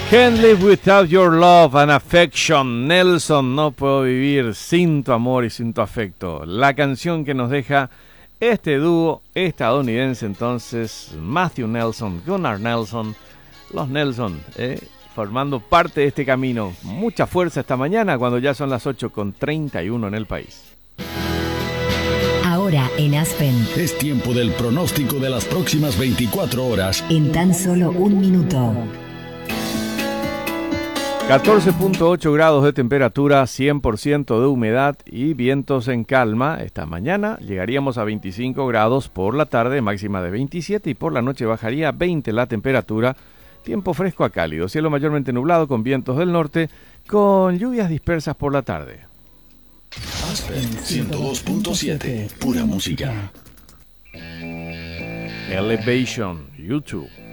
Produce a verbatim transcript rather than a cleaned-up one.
Can't live without your love and affection. Nelson, no puedo vivir sin tu amor y sin tu afecto. La canción que nos deja este dúo estadounidense, entonces, Matthew Nelson, Gunnar Nelson, los Nelson, eh, formando parte de este camino. Mucha fuerza esta mañana cuando ya son las ocho con treinta y uno en el país. Ahora en Aspen. Es tiempo del pronóstico de las próximas veinticuatro horas. En tan solo un minuto. catorce punto ocho grados de temperatura, cien por ciento de humedad y vientos en calma. Esta mañana llegaríamos a veinticinco grados por la tarde, máxima de veintisiete, y por la noche bajaría a veinte la temperatura. Tiempo fresco a cálido, cielo mayormente nublado con vientos del norte, con lluvias dispersas por la tarde. Aspen ciento dos punto siete, pura música. Elevation, YouTube.